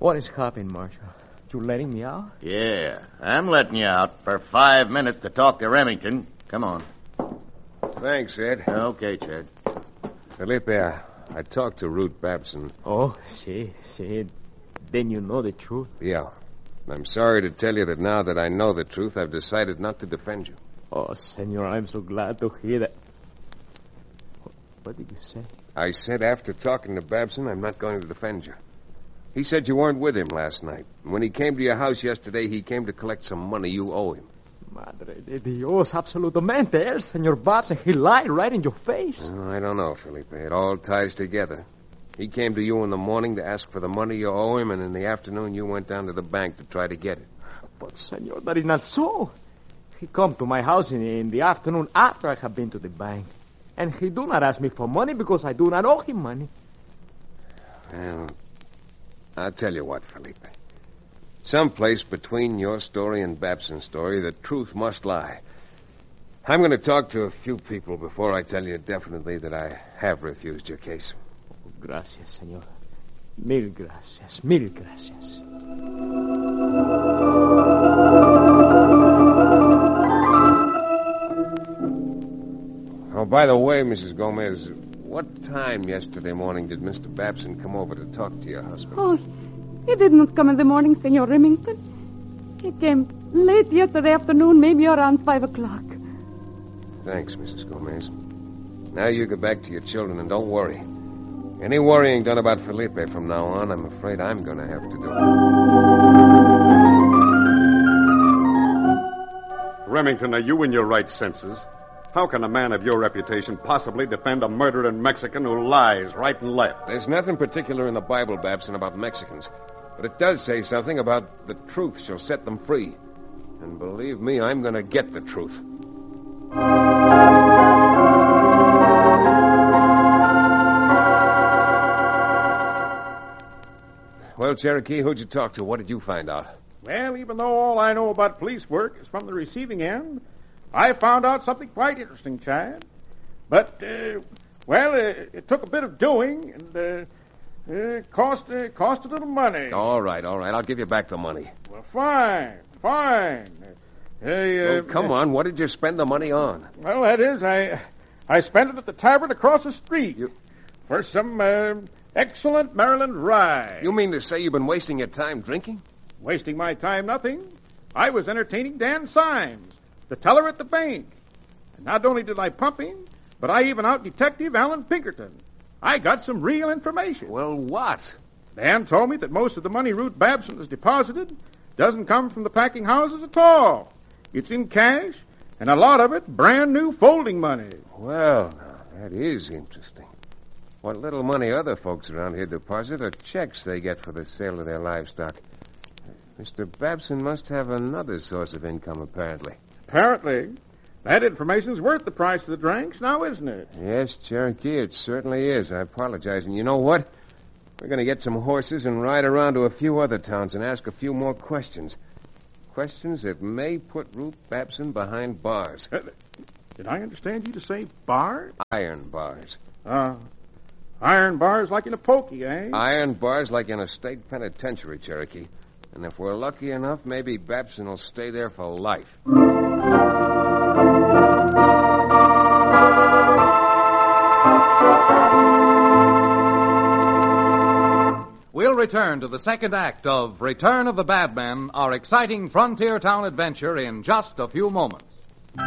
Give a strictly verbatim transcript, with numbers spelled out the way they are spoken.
What is happening, Marshal? You letting me out? Yeah, I'm letting you out for five minutes to talk to Remington. Come on. Thanks, Ed. Okay, Chad. Felipe, I, I talked to Ruth Babson. Oh, see, see. Then you know the truth. Yeah. I'm sorry to tell you that now that I know the truth, I've decided not to defend you. Oh, Senor, I'm so glad to hear that. What did you say? I said after talking to Babson, I'm not going to defend you. He said you weren't with him last night. When he came to your house yesterday, he came to collect some money you owe him. Madre de Dios, absolutamente. El Senor Babson, he lied right in your face. Oh, I don't know, Felipe. It all ties together. He came to you in the morning to ask for the money you owe him, and in the afternoon you went down to the bank to try to get it. But, Senor, that is not so. He come to my house in, in the afternoon after I have been to the bank. And he do not ask me for money because I do not owe him money. Well, I'll tell you what, Felipe. Someplace between your story and Babson's story, the truth must lie. I'm going to talk to a few people before I tell you definitely that I have refused your case. Gracias, Senor. Mil gracias, mil gracias. Oh, by the way, Missus Gomez, what time yesterday morning did Mister Babson come over to talk to your husband? Oh, he did not come in the morning, Senor Remington. He came late yesterday afternoon, maybe around five o'clock. Thanks, Missus Gomez. Now you get back to your children and don't worry. Any worrying done about Felipe from now on, I'm afraid I'm going to have to do it. Remington, are you in your right senses? How can a man of your reputation possibly defend a murdering Mexican who lies right and left? There's nothing particular in the Bible, Babson, about Mexicans. But it does say something about the truth shall set them free. And believe me, I'm going to get the truth. Well, Cherokee, who'd you talk to? What did you find out? Well, even though all I know about police work is from the receiving end, I found out something quite interesting, Chad. But, uh, well, uh, it took a bit of doing, and uh, uh, cost, uh, cost a little money. All right, all right. I'll give you back the money. Well, fine, fine. Uh, uh, oh, come on. What did you spend the money on? Well, that is, I I spent it at the tavern across the street you... for some uh, excellent Maryland rye. You mean to say you've been wasting your time drinking? Wasting my time, nothing. I was entertaining Dan Symes, the teller at the bank. And not only did I pump him, but I even out Detective Alan Pinkerton. I got some real information. Well, what? Dan told me that most of the money Ruth Babson has deposited doesn't come from the packing houses at all. It's in cash, and a lot of it brand new folding money. Well, now, that is interesting. What little money other folks around here deposit are checks they get for the sale of their livestock. Mister Babson must have another source of income, apparently. Apparently. That information's worth the price of the drinks now, isn't it? Yes, Cherokee, it certainly is. I apologize. And you know what? We're going to get some horses and ride around to a few other towns and ask a few more questions. Questions that may put Ruth Babson behind bars. Uh, did I understand you to say bars? Iron bars. Uh, iron bars like in a pokey, eh? Iron bars like in a state penitentiary, Cherokee. And if we're lucky enough, maybe Babson will stay there for life. We'll return to the second act of Return of the Bad Men, our exciting frontier town adventure, in just a few moments.